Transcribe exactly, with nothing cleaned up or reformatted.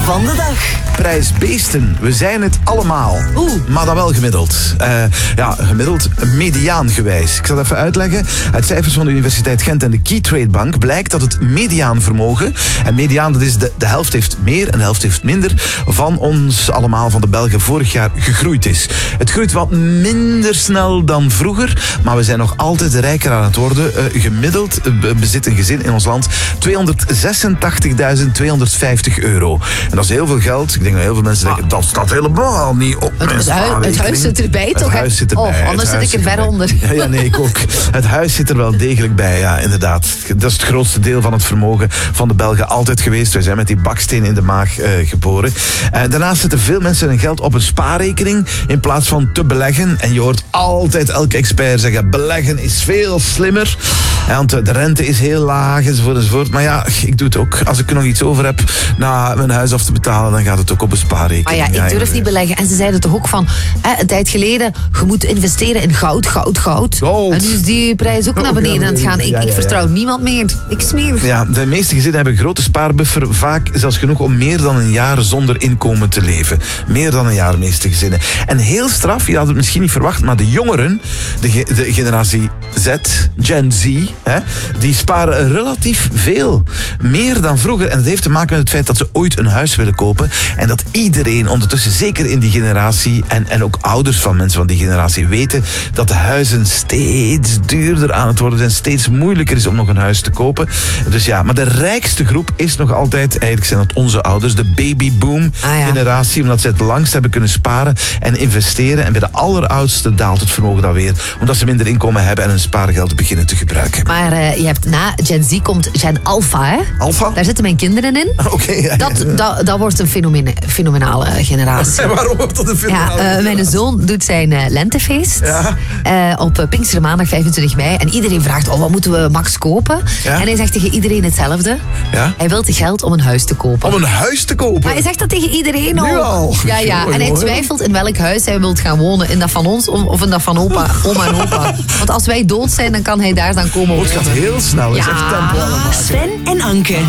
van de dag. Prijsbeesten, we zijn het allemaal. Oeh. Maar dan wel gemiddeld. Uh, ja, gemiddeld mediaangewijs. Ik zal het even uitleggen. Uit cijfers van de Universiteit Gent en de Keytrade Bank blijkt dat het mediaanvermogen, en mediaan, dat is de, de helft heeft meer en de helft heeft minder, van ons allemaal, van de Belgen, vorig jaar gegroeid is. Het groeit wat minder snel dan vroeger, maar we zijn nog altijd rijker aan het worden. Uh, gemiddeld uh, bezit een gezin in ons land tweehonderdzesentachtigduizend tweehonderdvijftig euro. En dat is heel veel geld. Ik denk dat heel veel mensen denken, dat staat helemaal niet op het, mijn het, hui, het huis zit erbij, het toch? Huis zit erbij, oh, anders zit ik er ver erbij. onder. Ja, ja, nee, ik ook. Het huis zit er wel degelijk bij, ja, inderdaad. Dat is het grootste deel van het vermogen van de Belgen altijd geweest. Wij zijn met die baksteen in de maag uh, geboren. Uh, daarnaast zetten veel mensen hun geld op een spaarrekening in plaats van te beleggen. En je hoort altijd elke expert zeggen, beleggen is veel slimmer. Want de rente is heel laag, enzovoort, enzovoort. Maar ja, ik doe het ook. Als ik er nog iets over heb na mijn huis af te betalen, dan gaat het ook op een spaarrekening. Maar ja, ik durf niet beleggen. En ze zeiden toch ook van, hè, een tijd geleden, je moet investeren in goud, goud, goud. Gold. En nu is die prijs ook naar beneden aan het gaan. Ik, ik vertrouw niemand meer. Niks meer. Ja, de meeste gezinnen hebben een grote spaarbuffer, vaak zelfs genoeg om meer dan een jaar zonder inkomen te leven. Meer dan een jaar, de meeste gezinnen. En heel straf, je had het misschien niet verwacht, maar de jongeren, de, ge- de generatie Z, Gen Z, hè, die sparen relatief veel. Meer dan vroeger. En dat heeft te maken met het feit dat ze ooit een huis willen kopen. En dat iedereen ondertussen, zeker in die generatie, en, en ook ouders van mensen van die generatie, weten dat de huizen steeds duurder aan het worden zijn, steeds moeilijker is om nog een huis te kopen. Dus ja, maar de rijkste groep is nog altijd, eigenlijk zijn dat onze ouders, de babyboom Ah, ja. generatie, omdat ze het langst hebben kunnen sparen en investeren. En bij de alleroudste daalt het vermogen dan weer, omdat ze minder inkomen hebben en hun spaargeld beginnen te gebruiken. Maar uh, je hebt na Gen Z komt Gen Alpha, hè? Alpha? Daar zitten mijn kinderen in. Oké. Okay, ja. Dat, dat, dat wordt een fenomene, fenomenale generatie. En waarom wordt dat een fenomenale Ja, uh, mijn zoon doet zijn uh, lentefeest Ja. uh, op uh, Pinksteren maandag vijfentwintig mei. En iedereen vraagt, oh, wat moeten we Max kopen? Ja. En hij zegt tegen iedereen hetzelfde. Ja? Hij wil geld om een huis te kopen. Om een huis te kopen? Maar hij zegt dat tegen iedereen Nu al. al? Ja, ja. Mooi, En hij mooi. twijfelt in welk huis hij wil gaan wonen. In dat van ons of in dat van opa, oma en opa. Want als wij dood zijn, dan kan hij daar dan komen Oh, het wonen. gaat heel snel. Het is Ja. echt tempo aan het maken. Sven en Anke.